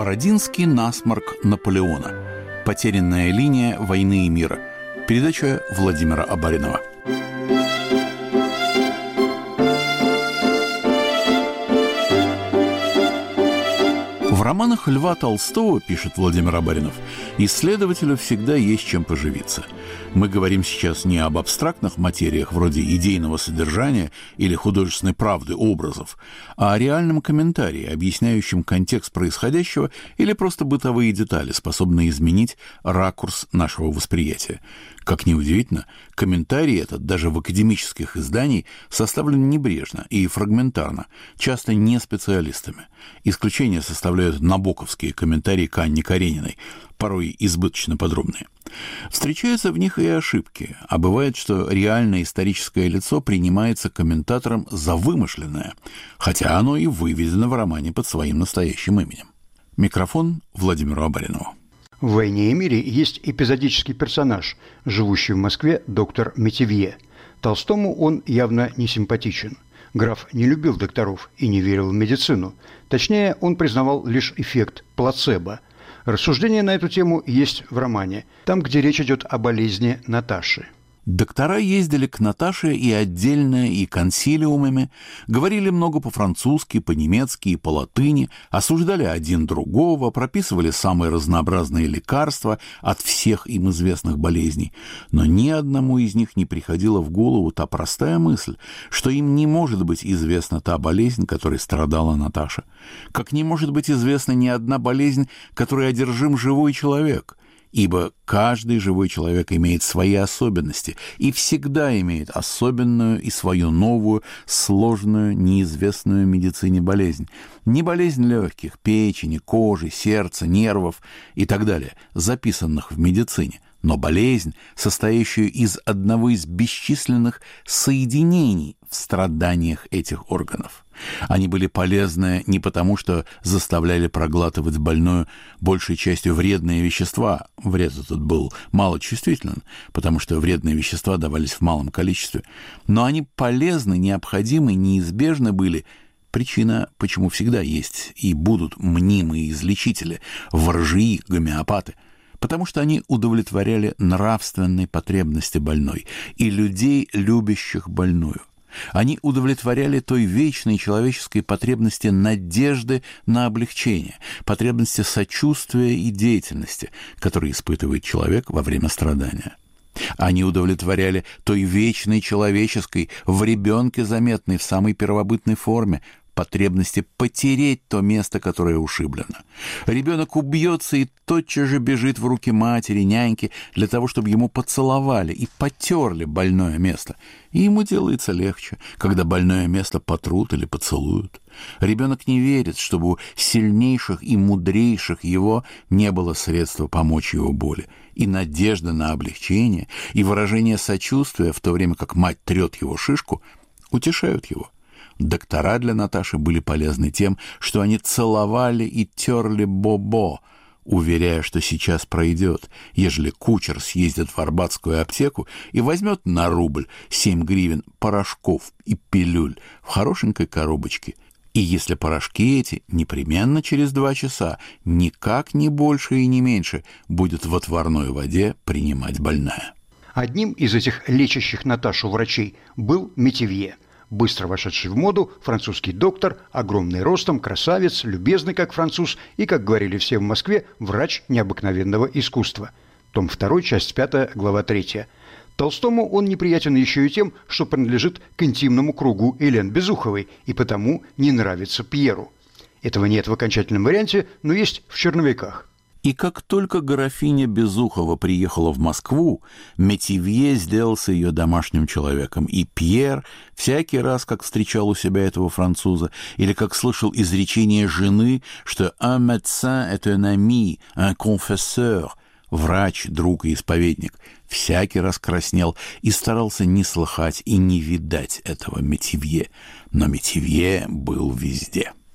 Бородинский насморк Наполеона. Потерянная линия войны и мира. Передача Владимира Абаринова. В романах Льва Толстого, пишет Владимир Абаринов, исследователю всегда есть чем поживиться. Мы говорим сейчас не об абстрактных материях вроде идейного содержания или художественной правды образов, а о реальном комментарии, объясняющем контекст происходящего или просто бытовые детали, способные изменить ракурс нашего восприятия. Как ни удивительно, комментарий этот даже в академических изданиях составлен небрежно и фрагментарно, часто не специалистами. Исключение составляют набоковские комментарии к Анне Карениной, порой избыточно подробные. Встречаются в них и ошибки, а бывает, что реальное историческое лицо принимается комментатором за вымышленное, хотя оно и выведено в романе под своим настоящим именем. Микрофон Владимиру Абаринову. В «Войне и мире» есть эпизодический персонаж, живущий в Москве доктор Метивье. Толстому он явно не симпатичен. Граф не любил докторов и не верил в медицину. Точнее, он признавал лишь эффект плацебо. Рассуждение на эту тему есть в романе, там, где речь идет о болезни Наташи. Доктора ездили к Наташе и отдельно, и консилиумами, говорили много по-французски, по-немецки и по-латыни, осуждали один другого, прописывали самые разнообразные лекарства от всех им известных болезней. Но ни одному из них не приходила в голову та простая мысль, что им не может быть известна та болезнь, которой страдала Наташа. Как не может быть известна ни одна болезнь, которой одержим живой человек. Ибо каждый живой человек имеет свои особенности и всегда имеет особенную и свою новую, сложную, неизвестную медицине болезнь. Не болезнь легких, печени, кожи, сердца, нервов и так далее, записанных в медицине, но болезнь, состоящую из одного из бесчисленных соединений в страданиях этих органов. Они были полезны не потому, что заставляли проглатывать больную большей частью вредные вещества. Вред этот был малочувствителен, потому что вредные вещества давались в малом количестве. Но они полезны, необходимы, неизбежны были. Причина, почему всегда есть и будут мнимые излечители, воржии, гомеопаты. Потому что они удовлетворяли нравственные потребности больной и людей, любящих больную. Они удовлетворяли той вечной человеческой потребности надежды на облегчение, потребности сочувствия и деятельности, которые испытывает человек во время страдания. Они удовлетворяли той вечной человеческой, в ребенке заметной в самой первобытной форме, потребности потереть то место, которое ушиблено. Ребенок убьется и тотчас же бежит в руки матери, няньки, для того, чтобы ему поцеловали и потерли больное место. И ему делается легче, когда больное место потрут или поцелуют. Ребенок не верит, чтобы у сильнейших и мудрейших его не было средства помочь его боли. И надежда на облегчение, и выражение сочувствия, в то время как мать трет его шишку, утешают его. Доктора для Наташи были полезны тем, что они целовали и терли бобо, уверяя, что сейчас пройдет, ежели кучер съездит в Арбатскую аптеку и возьмет на рубль 7 гривен порошков и пилюль в хорошенькой коробочке. И если порошки эти непременно через 2 часа, никак не больше и не меньше, будет в отварной воде принимать больная. Одним из этих лечащих Наташу врачей был Метивье. Быстро вошедший в моду, французский доктор, огромный ростом, красавец, любезный как француз и, как говорили все в Москве, врач необыкновенного искусства. Том 2, часть 5, глава 3. Толстому он неприятен еще и тем, что принадлежит к интимному кругу Элен Безуховой и потому не нравится Пьеру. Этого нет в окончательном варианте, но есть в черновиках. И как только графиня Безухова приехала в Москву, Метивье сделался ее домашним человеком, и Пьер всякий раз, как встречал у себя этого француза, или как слышал изречение жены, что «un médecin est un ami, un confesseur», врач, друг и исповедник, всякий раз краснел и старался не слыхать и не видать этого Метивье. Но Метивье был везде.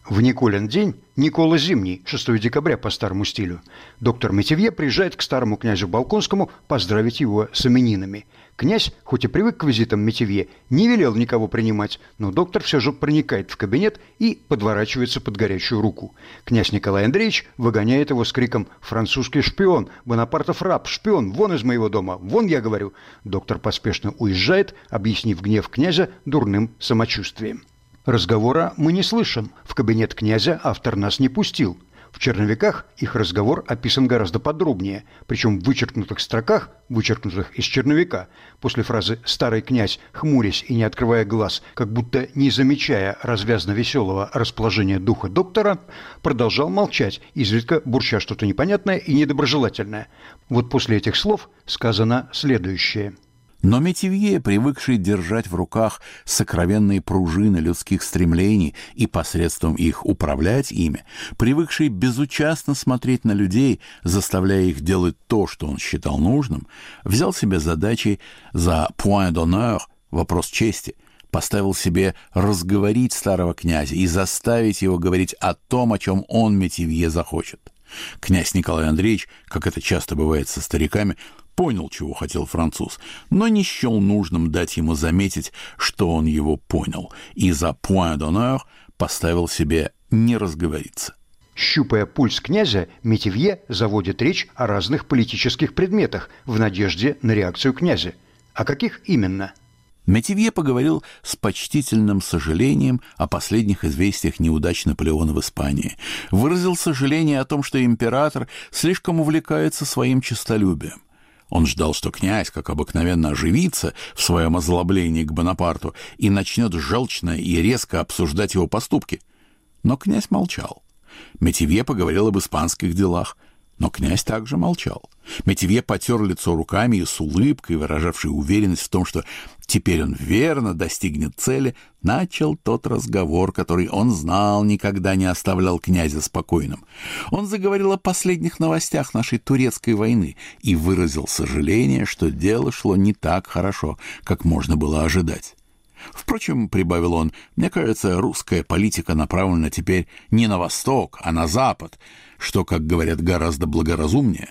В Николин день, Никола Зимний, 6 декабря по старому стилю, доктор Метивье приезжает к старому князю Болконскому поздравить его с именинами. Князь, хоть и привык к визитам Метивье, не велел никого принимать, но доктор все же проникает в кабинет и подворачивается под горячую руку. Князь Николай Андреевич выгоняет его с криком «Французский шпион! Бонапартов раб! Шпион! Вон из моего дома! Вон, я говорю!» Доктор поспешно уезжает, объяснив гнев князя дурным самочувствием. Разговора мы не слышим. В кабинет князя автор нас не пустил. В черновиках их разговор описан гораздо подробнее, причем в вычеркнутых строках, вычеркнутых из черновика, после фразы «старый князь, хмурясь и не открывая глаз, как будто не замечая развязно-веселого расположения духа доктора, продолжал молчать, изредка бурча что-то непонятное и недоброжелательное». Вот после этих слов сказано следующее. Но Метивье, привыкший держать в руках сокровенные пружины людских стремлений и посредством их управлять ими, привыкший безучастно смотреть на людей, заставляя их делать то, что он считал нужным, взял себе задачей за point d'honneur, вопрос чести, поставил себе разговорить старого князя и заставить его говорить о том, о чем он, Метивье, захочет. Князь Николай Андреевич, как это часто бывает со стариками, понял, чего хотел француз, но не счел нужным дать ему заметить, что он его понял, и за point d'honneur поставил себе не разговориться. Щупая пульс князя, Метивье заводит речь о разных политических предметах в надежде на реакцию князя. О каких именно? Метивье поговорил с почтительным сожалением о последних известиях неудач Наполеона в Испании, выразил сожаление о том, что император слишком увлекается своим честолюбием. Он ждал, что князь, как обыкновенно, оживится в своем озлоблении к Бонапарту и начнет желчно и резко обсуждать его поступки. Но князь молчал. Метивье поговорил об испанских делах, но князь также молчал. Метивье потер лицо руками и с улыбкой, выражавшей уверенность в том, что теперь он верно достигнет цели, начал тот разговор, который он знал, никогда не оставлял князя спокойным. Он заговорил о последних новостях нашей турецкой войны и выразил сожаление, что дело шло не так хорошо, как можно было ожидать. Впрочем, прибавил он, мне кажется, русская политика направлена теперь не на восток, а на запад, что, как говорят, гораздо благоразумнее.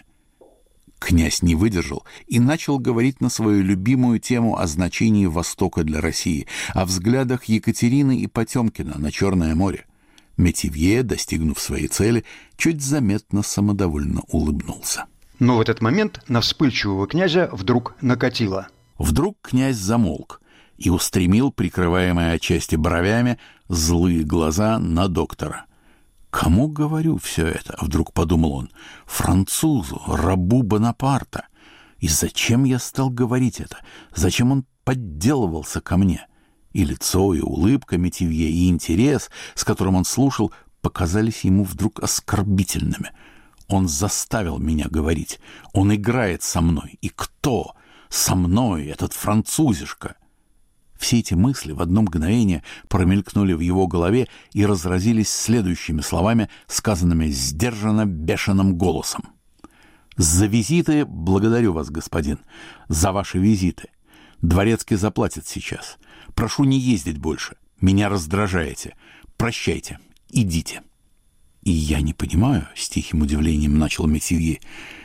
Князь не выдержал и начал говорить на свою любимую тему о значении Востока для России, о взглядах Екатерины и Потемкина на Черное море. Метивье, достигнув своей цели, чуть заметно самодовольно улыбнулся. Но в этот момент на вспыльчивого князя вдруг накатило. Вдруг князь замолк и устремил, прикрываемые отчасти бровями, злые глаза на доктора. «Кому говорю все это?» — вдруг подумал он. «Французу, рабу Бонапарта. И зачем я стал говорить это? Зачем он подделывался ко мне?» И лицо, и улыбка Метивье, и интерес, с которым он слушал, показались ему вдруг оскорбительными. Он заставил меня говорить. Он играет со мной. И кто? Со мной, этот французишка. Все эти мысли в одно мгновение промелькнули в его голове и разразились следующими словами, сказанными сдержанно бешеным голосом. «За визиты благодарю вас, господин, за ваши визиты. Дворецкий заплатит сейчас. Прошу не ездить больше. Меня раздражаете. Прощайте. Идите». «И я не понимаю», — с тихим удивлением начал Метивье.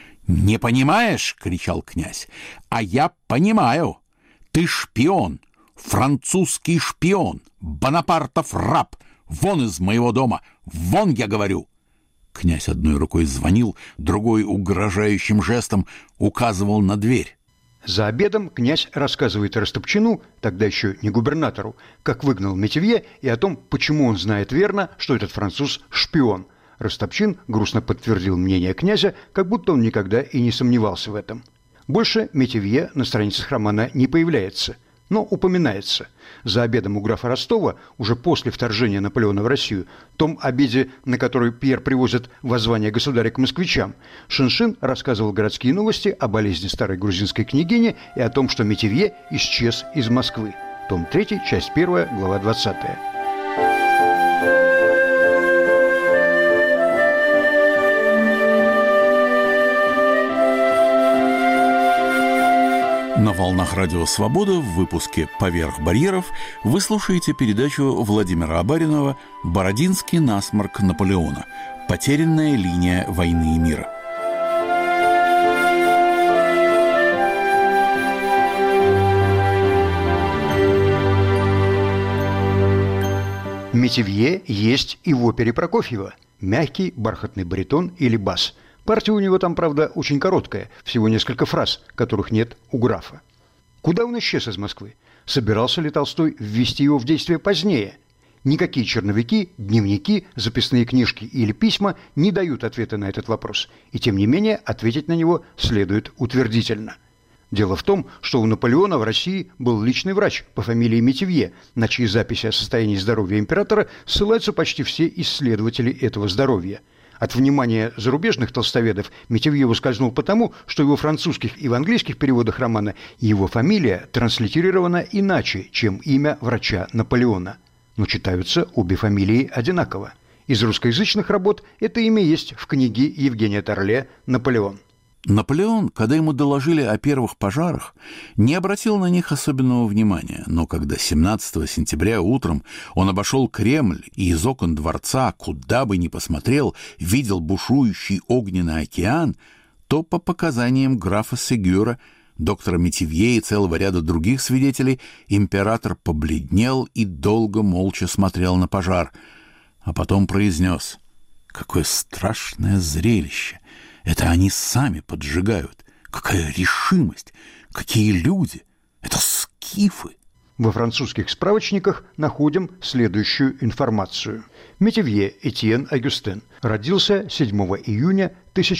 «Не понимаешь?» — кричал князь. «А я понимаю. Ты шпион. Французский шпион, Бонапартов раб, вон из моего дома, вон, я говорю!» Князь одной рукой звонил, другой угрожающим жестом указывал на дверь. За обедом князь рассказывает Растопчину, тогда еще не губернатору, как выгнал Метивье и о том, почему он знает верно, что этот француз шпион. Растопчин грустно подтвердил мнение князя, как будто он никогда и не сомневался в этом. Больше Метивье на страницах романа не появляется, но упоминается. За обедом у графа Ростова, уже после вторжения Наполеона в Россию, том обеде, на который Пьер привозит воззвание государя к москвичам, Шиншин рассказывал городские новости о болезни старой грузинской княгини и о том, что Метивье исчез из Москвы. Том 3, часть 1, глава 20. На волнах Радио Свобода в выпуске «Поверх барьеров» вы слушаете передачу Владимира Абаринова «Бородинский насморк Наполеона. Потерянная линия войны и мира». Метивье есть и в опере Прокофьева. Мягкий, бархатный баритон или бас. Партия у него там, правда, очень короткая, всего несколько фраз, которых нет у графа. Куда он исчез из Москвы? Собирался ли Толстой ввести его в действие позднее? Никакие черновики, дневники, записные книжки или письма не дают ответа на этот вопрос. И тем не менее, ответить на него следует утвердительно. Дело в том, что у Наполеона в России был личный врач по фамилии Метивье, на чьи записи о состоянии здоровья императора ссылаются почти все исследователи этого здоровья. От внимания зарубежных толстоведов Метивье ускользнул потому, что в французских и в английских переводах романа его фамилия транслитерирована иначе, чем имя врача Наполеона. Но читаются обе фамилии одинаково. Из русскоязычных работ это имя есть в книге Евгения Торле «Наполеон». Наполеон, когда ему доложили о первых пожарах, не обратил на них особенного внимания, но когда 17 сентября утром он обошел Кремль и из окон дворца, куда бы ни посмотрел, видел бушующий огненный океан, то по показаниям графа Сегюра, доктора Метивье и целого ряда других свидетелей, император побледнел и долго молча смотрел на пожар, а потом произнес: «Какое страшное зрелище! Это они сами поджигают! Какая решимость! Какие люди! Это скифы!» Во французских справочниках находим следующую информацию. Метивье Этьен Агюстен родился 7 июня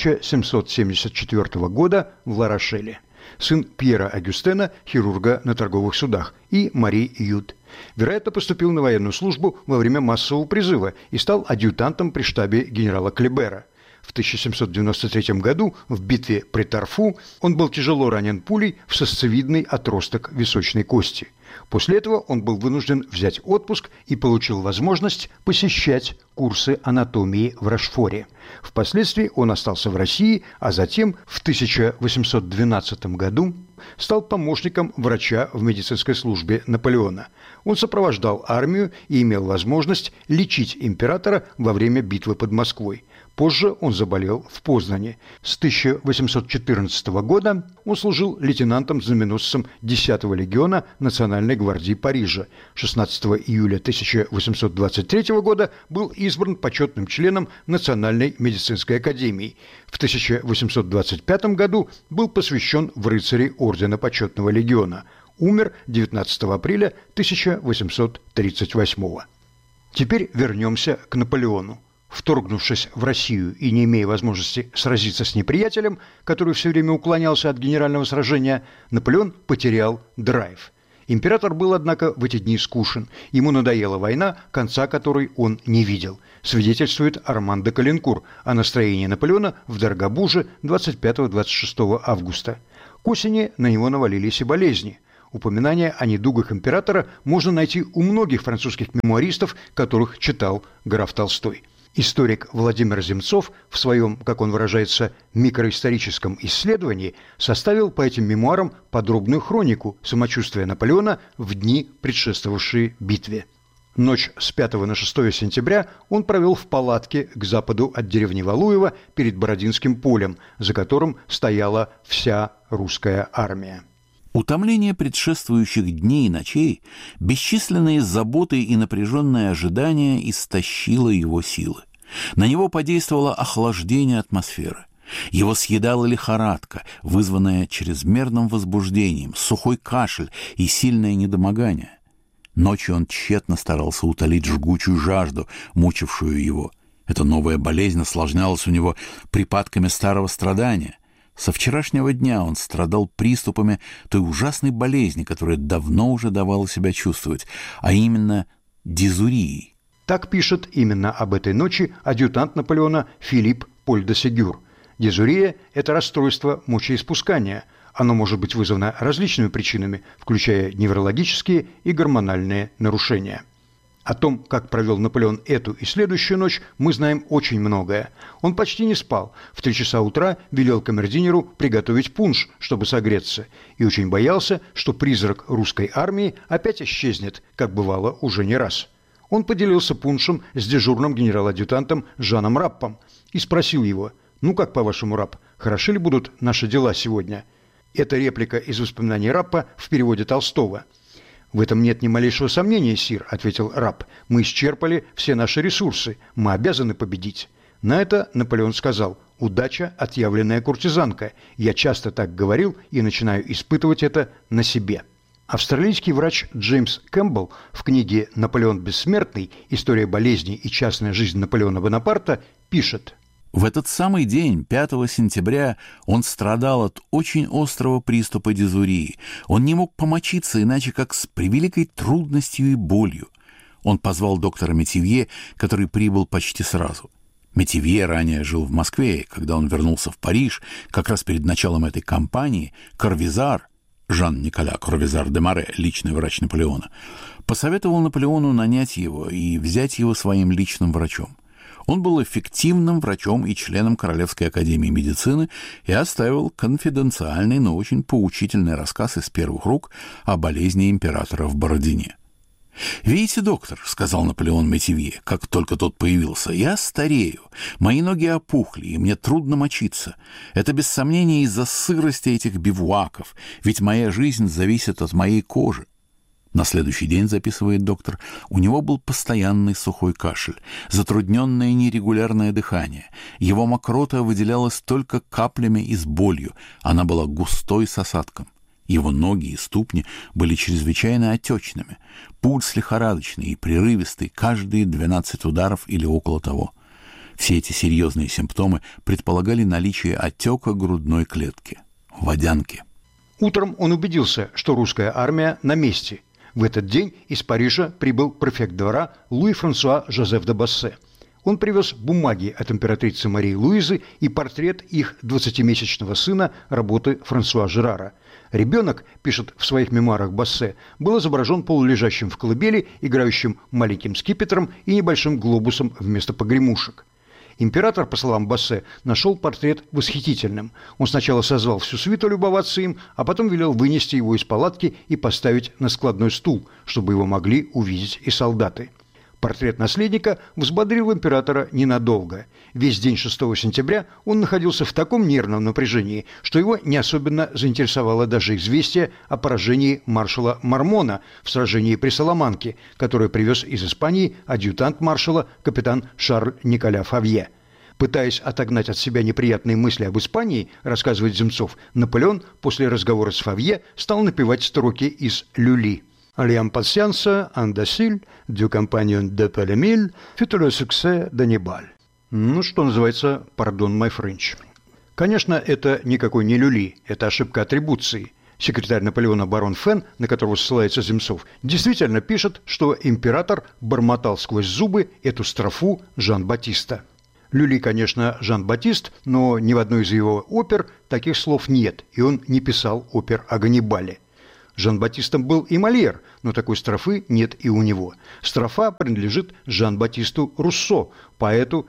1774 года в Ла-Рошеле. Сын Пьера Агюстена, хирурга на торговых судах, и Мари Ют. Вероятно, поступил на военную службу во время массового призыва и стал адъютантом при штабе генерала Клебера. В 1793 году в битве при Тарфу он был тяжело ранен пулей в сосцевидный отросток височной кости. После этого он был вынужден взять отпуск и получил возможность посещать курсы анатомии в Рошфоре. Впоследствии он остался в России, а затем в 1812 году стал помощником врача в медицинской службе Наполеона. Он сопровождал армию и имел возможность лечить императора во время битвы под Москвой. Позже он заболел в Познани. С 1814 года он служил лейтенантом-знаменосцем 10-го легиона Национальной гвардии Парижа. 16 июля 1823 года был избран почетным членом Национальной медицинской академии. В 1825 году был посвящен в рыцари Ордена Почетного легиона. Умер 19 апреля 1838. Теперь вернемся к Наполеону. Вторгнувшись в Россию и не имея возможности сразиться с неприятелем, который все время уклонялся от генерального сражения, Наполеон потерял драйв. Император был, однако, в эти дни скучен. Ему надоела война, конца которой он не видел. Свидетельствует Арман де Калинкур о настроении Наполеона в Дорогобуже 25-26 августа. К осени на него навалились и болезни. Упоминания о недугах императора можно найти у многих французских мемуаристов, которых читал граф Толстой. Историк Владимир Земцов в своем, как он выражается, микроисторическом исследовании составил по этим мемуарам подробную хронику самочувствия Наполеона в дни, предшествовавшие битве. Ночь с 5 на 6 сентября он провел в палатке к западу от деревни Валуево перед Бородинским полем, за которым стояла вся русская армия. Утомление предшествующих дней и ночей, бесчисленные заботы и напряженное ожидание истощило его силы. На него подействовало охлаждение атмосферы. Его съедала лихорадка, вызванная чрезмерным возбуждением, сухой кашель и сильное недомогание. Ночью он тщетно старался утолить жгучую жажду, мучившую его. Эта новая болезнь осложнялась у него припадками старого страдания. Со вчерашнего дня он страдал приступами той ужасной болезни, которая давно уже давала себя чувствовать, а именно дизурией. Так пишет именно об этой ночи адъютант Наполеона Филипп Поль де Сегюр. Дизурия – это расстройство мочеиспускания. Оно может быть вызвано различными причинами, включая неврологические и гормональные нарушения. О том, как провел Наполеон эту и следующую ночь, мы знаем очень многое. Он почти не спал. В 3 часа утра велел камердинеру приготовить пунш, чтобы согреться, и очень боялся, что призрак русской армии опять исчезнет, как бывало уже не раз. Он поделился пуншем с дежурным генерал-адъютантом Жаном Раппом и спросил его: «Ну как, по-вашему, Рапп, хороши ли будут наши дела сегодня?» Это реплика из воспоминаний Раппа в переводе Толстого. «В этом нет ни малейшего сомнения, сир», — ответил Рапп. «Мы исчерпали все наши ресурсы. Мы обязаны победить». На это Наполеон сказал: «Удача – отъявленная куртизанка. Я часто так говорил и начинаю испытывать это на себе». Австралийский врач Джеймс Кэмпбелл в книге «Наполеон бессмертный. История болезней и частная жизнь Наполеона Бонапарта» пишет: в этот самый день, 5 сентября, он страдал от очень острого приступа дизурии. Он не мог помочиться иначе, как с превеликой трудностью и болью. Он позвал доктора Метивье, который прибыл почти сразу. Метивье ранее жил в Москве, и когда он вернулся в Париж, как раз перед началом этой кампании, Корвизар, Жан-Николя Корвизар де Море, личный врач Наполеона, посоветовал Наполеону нанять его и взять его своим личным врачом. Он был эффективным врачом и членом Королевской академии медицины и оставил конфиденциальный, но очень поучительный рассказ из первых рук о болезни императора в Бородине. «Видите, доктор, — сказал Наполеон Метивье, как только тот появился, — я старею, мои ноги опухли, и мне трудно мочиться. Это без сомнения из-за сырости этих бивуаков, ведь моя жизнь зависит от моей кожи». На следующий день, записывает доктор, у него был постоянный сухой кашель, затрудненное нерегулярное дыхание. Его мокрота выделялась только каплями и с болью, она была густой с осадком. Его ноги и ступни были чрезвычайно отечными, пульс лихорадочный и прерывистый каждые 12 ударов или около того. Все эти серьезные симптомы предполагали наличие отека грудной клетки, водянки. Утром он убедился, что русская армия на месте. В этот день из Парижа прибыл префект двора Луи-Франсуа Жозеф де Бассе. Он привез бумаги от императрицы Марии Луизы и портрет их 20-месячного сына работы Франсуа Жерара. Ребенок, пишет в своих мемуарах Бассе, был изображен полулежащим в колыбели, играющим маленьким скипетром и небольшим глобусом вместо погремушек. Император, по словам Бассе, нашел портрет восхитительным. Он сначала созвал всю свиту любоваться им, а потом велел вынести его из палатки и поставить на складной стул, чтобы его могли увидеть и солдаты. Портрет наследника взбодрил императора ненадолго. Весь день 6 сентября он находился в таком нервном напряжении, что его не особенно заинтересовало даже известие о поражении маршала Мармона в сражении при Саламанке, которое привез из Испании адъютант маршала капитан Шарль Николя Фавье. Пытаясь отогнать от себя неприятные мысли об Испании, рассказывает Земцов, Наполеон после разговора с Фавье стал напевать строки из «Люли». «L'Impatience indocile du compagnon de Paul-Émile fut le succès d'Annibal». Ну, что называется, pardon my French. Конечно, это никакой не люли, это ошибка атрибуции. Секретарь Наполеона барон Фен, на которого ссылается Земцов, действительно пишет, что император бормотал сквозь зубы эту строфу Жан-Батиста. Люли, конечно, Жан-Батист, но ни в одной из его опер таких слов нет, и он не писал опер о Ганнибале. Жан-Батистом был и Мольер, но такой строфы нет и у него. Строфа принадлежит Жан-Батисту Руссо, поэту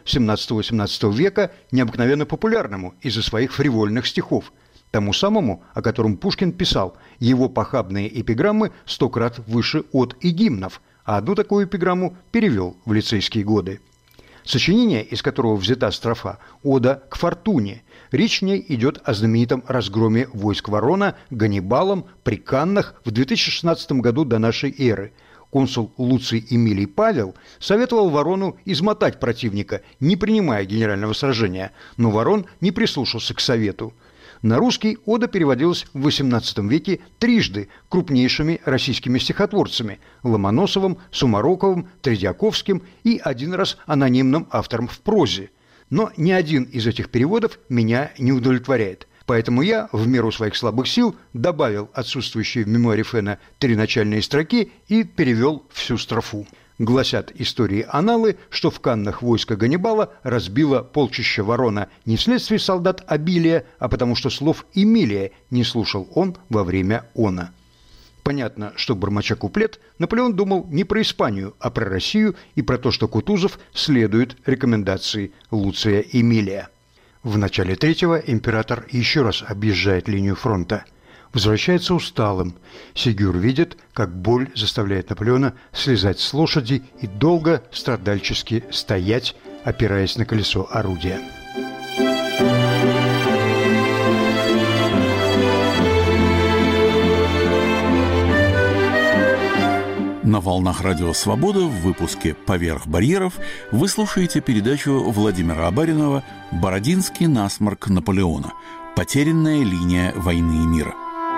17-18 века, необыкновенно популярному из-за своих фривольных стихов. Тому самому, о котором Пушкин писал: его похабные эпиграммы 100 крат выше от и гимнов, а одну такую эпиграмму перевел в лицейские годы. Сочинение, из которого взята строфа, «Ода к фортуне». Речь в ней идет о знаменитом разгроме войск Ворона Ганнибалом при Каннах в 2016 году до нашей эры. Консул Луций Эмилий Павел советовал Ворону измотать противника, не принимая генерального сражения, но Ворон не прислушался к совету. На русский ода переводилась в XVIII веке трижды крупнейшими российскими стихотворцами – Ломоносовым, Сумароковым, Тредьяковским и один раз анонимным автором в прозе. Но ни один из этих переводов меня не удовлетворяет. Поэтому я, в меру своих слабых сил, добавил отсутствующие в мемуаре Фена 3 начальные строки и перевел всю строфу. Гласят истории-аналы, что в Каннах войско Ганнибала разбило полчища Ворона не вследствие солдат обилия, а потому что слов Эмилия не слушал он во время она. Понятно, что, бормоча куплет, Наполеон думал не про Испанию, а про Россию и про то, что Кутузов следует рекомендации Луция Эмилия. В начале третьего император еще раз объезжает линию фронта. Возвращается усталым. Сигюр видит, как боль заставляет Наполеона слезать с лошади и долго страдальчески стоять, опираясь на колесо орудия. На волнах Радио Свобода в выпуске «Поверх барьеров» вы слушаете передачу Владимира Абаринова «Бородинский насморк Наполеона. Потерянная линия войны и мира».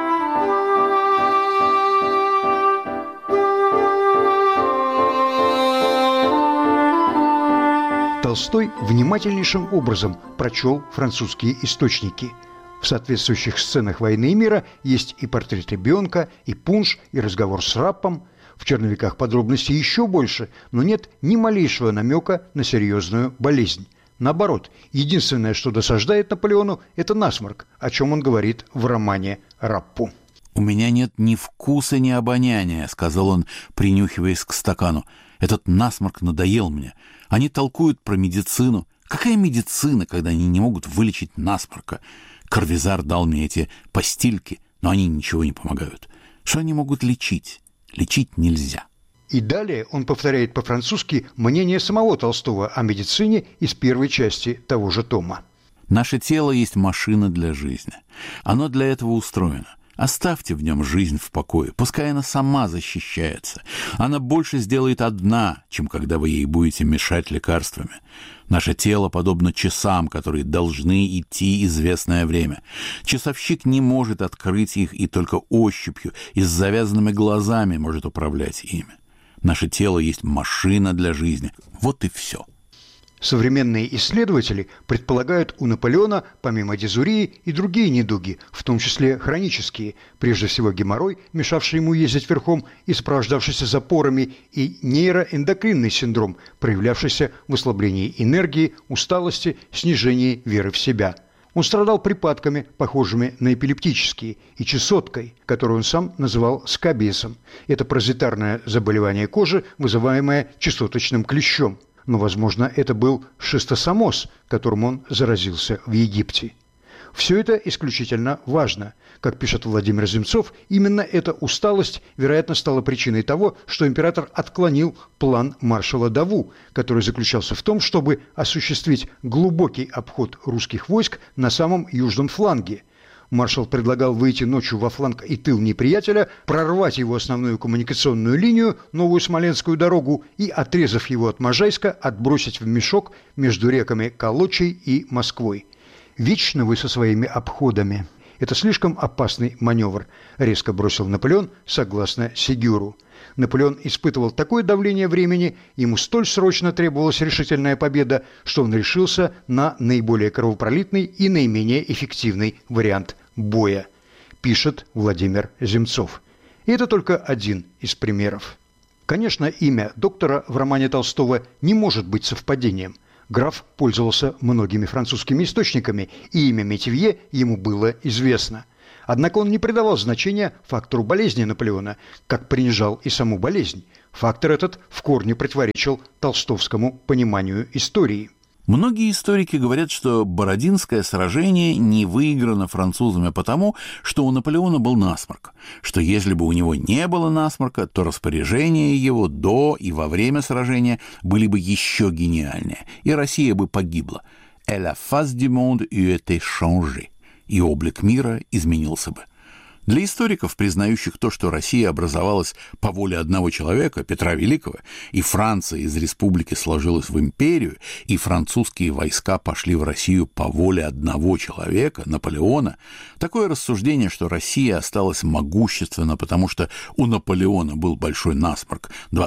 Толстой внимательнейшим образом прочел французские источники. В соответствующих сценах войны и мира есть и портрет ребенка, и пунш, и разговор с Раппом. В «Черновиках» подробностей еще больше, но нет ни малейшего намека на серьезную болезнь. Наоборот, единственное, что досаждает Наполеону, это насморк, о чем он говорит в романе «Раппу». «У меня нет ни вкуса, ни обоняния», — сказал он, принюхиваясь к стакану. «Этот насморк надоел мне. Они толкуют про медицину. Какая медицина, когда они не могут вылечить насморка? Карвизар дал мне эти постильки, но они ничего не помогают. Что они могут лечить? Лечить нельзя». И далее он повторяет по-французски мнение самого Толстого о медицине из первой части того же тома. «Наше тело есть машина для жизни. Оно для этого устроено. Оставьте в нем жизнь в покое, пускай она сама защищается. Она больше сделает одна, чем когда вы ей будете мешать лекарствами. Наше тело подобно часам, которые должны идти известное время. Часовщик не может открыть их и только ощупью и с завязанными глазами может управлять ими. Наше тело есть машина для жизни. Вот и все». Современные исследователи предполагают у Наполеона, помимо дизурии, и другие недуги, в том числе хронические, прежде всего геморрой, мешавший ему ездить верхом и сопровождавшийся запорами, и нейроэндокринный синдром, проявлявшийся в ослаблении энергии, усталости, снижении веры в себя. Он страдал припадками, похожими на эпилептические, и чесоткой, которую он сам называл скабиесом. Это паразитарное заболевание кожи, вызываемое чесоточным клещом. Но, возможно, это был шистосомоз, которым он заразился в Египте. Все это исключительно важно. Как пишет Владимир Земцов, именно эта усталость, вероятно, стала причиной того, что император отклонил план маршала Даву, который заключался в том, чтобы осуществить глубокий обход русских войск на самом южном фланге. Маршал предлагал выйти ночью во фланг и тыл неприятеля, прорвать его основную коммуникационную линию, Новую Смоленскую дорогу, и, отрезав его от Можайска, отбросить в мешок между реками Колочей и Москвой. «Вечно вы со своими обходами. Это слишком опасный маневр», – резко бросил Наполеон, согласно Сигюру. Наполеон испытывал такое давление времени, ему столь срочно требовалась решительная победа, что он решился на наиболее кровопролитный и наименее эффективный вариант боя, пишет Владимир Земцов. И это только один из примеров. Конечно, имя доктора в романе Толстого не может быть совпадением. Граф пользовался многими французскими источниками, и имя Метивье ему было известно. Однако он не придавал значения фактору болезни Наполеона, как принижал и саму болезнь. Фактор этот в корне противоречил толстовскому пониманию истории. Многие историки говорят, что Бородинское сражение не выиграно французами потому, что у Наполеона был насморк, что если бы у него не было насморка, то распоряжения его до и во время сражения были бы еще гениальнее, и Россия бы погибла. «Et la face du monde eût été changée», и облик мира изменился бы. Для историков, признающих то, что Россия образовалась по воле одного человека, Петра Великого, и Франция из республики сложилась в империю, и французские войска пошли в Россию по воле одного человека, Наполеона, такое рассуждение, что Россия осталась могущественна, потому что у Наполеона был большой насморк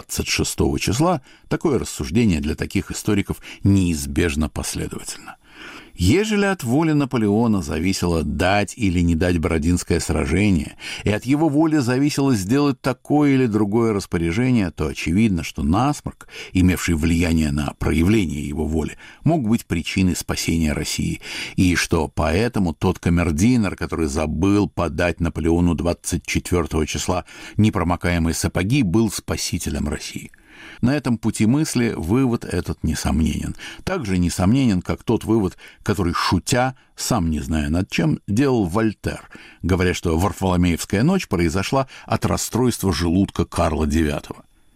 26 числа, такое рассуждение для таких историков неизбежно последовательно. Ежели от воли Наполеона зависело дать или не дать Бородинское сражение, и от его воли зависело сделать такое или другое распоряжение, то очевидно, что насморк, имевший влияние на проявление его воли, мог быть причиной спасения России, и что поэтому тот камердинер, который забыл подать Наполеону 24 числа непромокаемые сапоги, был спасителем России. На этом пути мысли вывод этот несомненен. Так же несомненен, как тот вывод, который, шутя, сам не зная над чем, делал Вольтер, говоря, что Варфоломеевская ночь произошла от расстройства желудка Карла IX.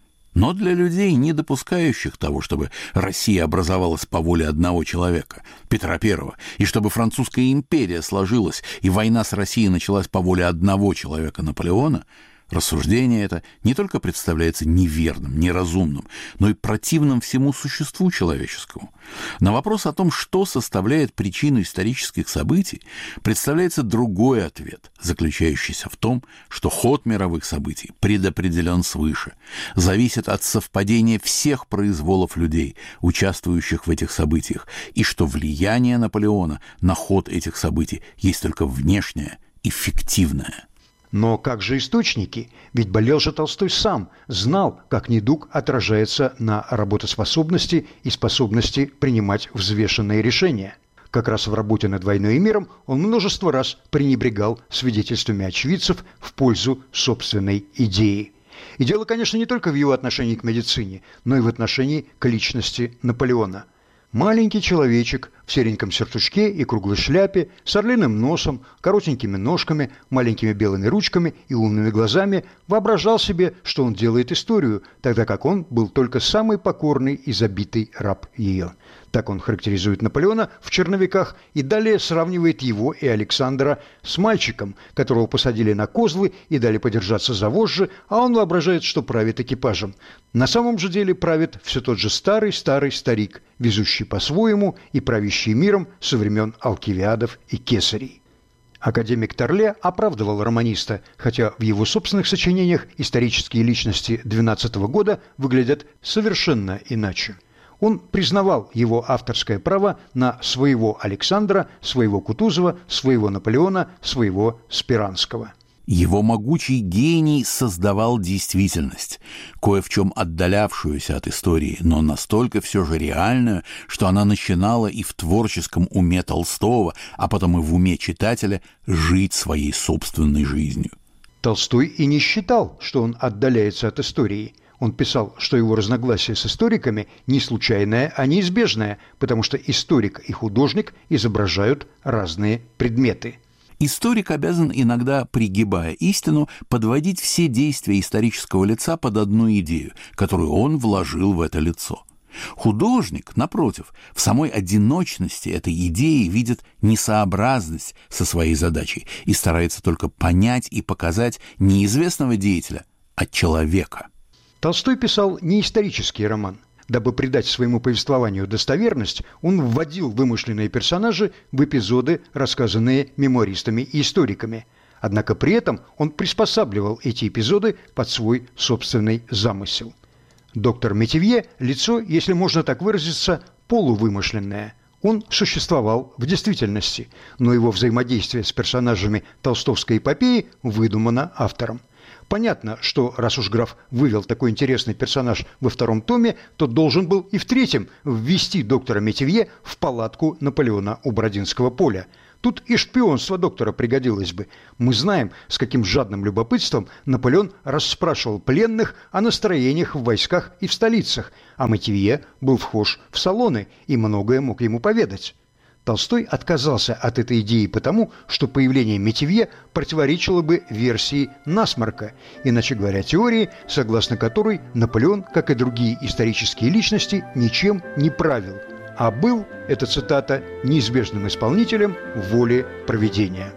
Но для людей, не допускающих того, чтобы Россия образовалась по воле одного человека, Петра I, и чтобы Французская империя сложилась и война с Россией началась по воле одного человека, Наполеона, рассуждение это не только представляется неверным, неразумным, но и противным всему существу человеческому. На вопрос о том, что составляет причину исторических событий, представляется другой ответ, заключающийся в том, что ход мировых событий предопределен свыше, зависит от совпадения всех произволов людей, участвующих в этих событиях, и что влияние Наполеона на ход этих событий есть только внешнее и фиктивное. Но как же источники? Ведь болел же Толстой сам, знал, как недуг отражается на работоспособности и способности принимать взвешенные решения. Как раз в работе над «Войной и миром» он множество раз пренебрегал свидетельствами очевидцев в пользу собственной идеи. И дело, конечно, не только в его отношении к медицине, но и в отношении к личности Наполеона. Маленький человечек в сереньком сюртучке и круглой шляпе, с орлиным носом, коротенькими ножками, маленькими белыми ручками и умными глазами воображал себе, что он делает историю, тогда как он был только самый покорный и забитый раб ее. Так он характеризует Наполеона в «Черновиках» и далее сравнивает его и Александра с мальчиком, которого посадили на козлы и дали подержаться за вожжи, а он воображает, что правит экипажем. На самом же деле правит все тот же старый-старый старик, везущий по-своему и правящий миром со времен Алкивиадов и Кесарей. Академик Торле оправдывал романиста, хотя в его собственных сочинениях исторические личности 12 года выглядят совершенно иначе. Он признавал его авторское право на своего Александра, своего Кутузова, своего Наполеона, своего Спиранского. Его могучий гений создавал действительность, кое в чем отдалявшуюся от истории, но настолько все же реальную, что она начинала и в творческом уме Толстого, а потом и в уме читателя жить своей собственной жизнью. Толстой и не считал, что он отдаляется от истории. Он писал, что его разногласие с историками не случайное, а неизбежное, потому что историк и художник изображают разные предметы. Историк обязан иногда, пригибая истину, подводить все действия исторического лица под одну идею, которую он вложил в это лицо. Художник, напротив, в самой одиночности этой идеи видит несообразность со своей задачей и старается только понять и показать не известного деятеля, а человека. Толстой писал не исторический роман. Дабы придать своему повествованию достоверность, он вводил вымышленные персонажи в эпизоды, рассказанные мемуаристами и историками. Однако при этом он приспосабливал эти эпизоды под свой собственный замысел. Доктор Метивье – лицо, если можно так выразиться, полувымышленное. Он существовал в действительности, но его взаимодействие с персонажами толстовской эпопеи выдумано автором. Понятно, что раз уж граф вывел такой интересный персонаж во втором томе, то должен был и в третьем ввести доктора Метивье в палатку Наполеона у Бородинского поля. Тут и шпионство доктора пригодилось бы. Мы знаем, с каким жадным любопытством Наполеон расспрашивал пленных о настроениях в войсках и в столицах, а Метивье был вхож в салоны и многое мог ему поведать. Толстой отказался от этой идеи потому, что появление Метивье противоречило бы версии насморка, иначе говоря, теории, согласно которой Наполеон, как и другие исторические личности, ничем не правил, а был, это цитата, неизбежным исполнителем воли провидения.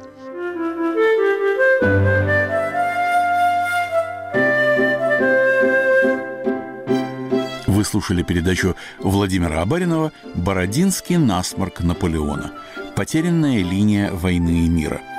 Вы слушали передачу Владимира Абаринова «Бородинский насморк Наполеона. Потерянная линия войны и мира».